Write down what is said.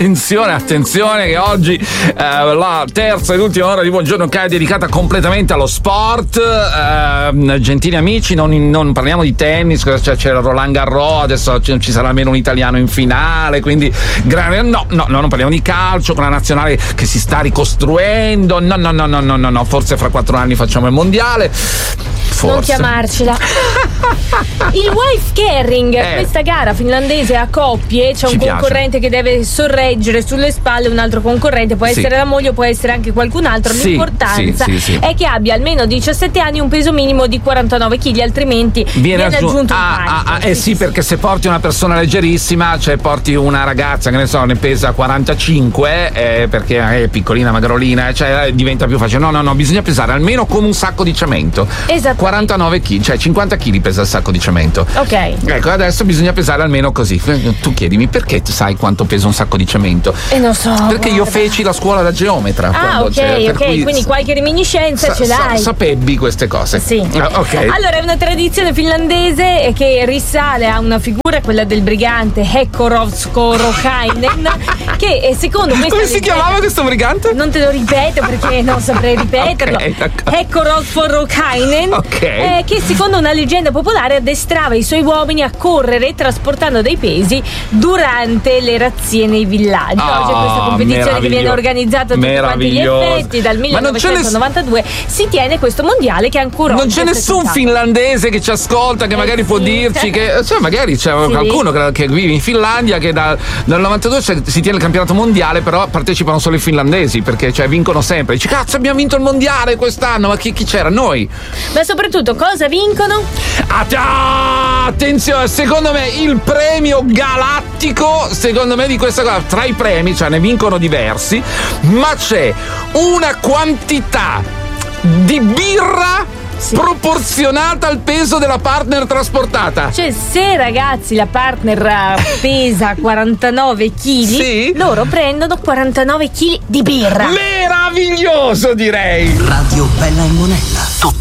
attenzione che oggi la terza ed ultima ora di Buongiorno Italia è dedicata completamente allo sport. Gentili amici, non parliamo di tennis, c'è Roland Garros, adesso ci sarà almeno un italiano in finale, quindi no, non parliamo di calcio con la nazionale che si sta ricostruendo, no, forse fra 4 anni facciamo il mondiale. Forse. Non chiamarcela. Il wife carrying, questa gara finlandese a coppie, c'è un concorrente che deve sorreggere sulle spalle un altro concorrente, può essere la moglie o può essere anche qualcun altro. L'importanza è che abbia almeno 17 anni, un peso minimo di 49 kg, altrimenti viene aggiunto un panico. Sì, perché se porti una persona leggerissima, cioè porti una ragazza che ne pesa 45, perché è piccolina, magrolina, cioè diventa più facile. No, bisogna pesare almeno come un sacco di cemento. Esatto. 49 kg, cioè 50 kg pesa il sacco di cemento. Ok. Ecco, adesso bisogna pesare almeno così. Tu chiedimi perché tu sai quanto pesa un sacco di cemento? Non so. Perché io feci la scuola da geometra. Quindi qualche reminiscenza ce l'hai. Sapevi queste cose. Sì. Okay. Allora, è una tradizione finlandese che risale a una figura, quella del brigante Hekko Rovskorokainen, che secondo questa Come si chiamava questo brigante? Non te lo ripeto perché non saprei ripeterlo. Hekko Rovskorokainen, che secondo una leggenda popolare addestrava i suoi uomini a correre trasportando dei pesi durante le razzie nei villaggi. Oggi questa competizione che viene organizzata a tutti quanti gli effetti dal 1992 si tiene questo mondiale che ancora non c'è nessun finlandese che ci ascolta, che magari può dirci che magari c'è qualcuno che vive in Finlandia che dal 92 si tiene il campionato mondiale, però partecipano solo i finlandesi perché vincono sempre. Dici, cazzo, abbiamo vinto il mondiale quest'anno, ma chi c'era? Noi. Ma soprattutto cosa vincono? Attenzione, secondo me il premio galattico, secondo me di questa cosa, tra i premi, ne vincono diversi, ma c'è una quantità di birra proporzionata al peso della partner trasportata. Cioè, se ragazzi la partner pesa 49 kg, loro prendono 49 kg di birra. Meraviglioso, direi. Radio Bella e Monella.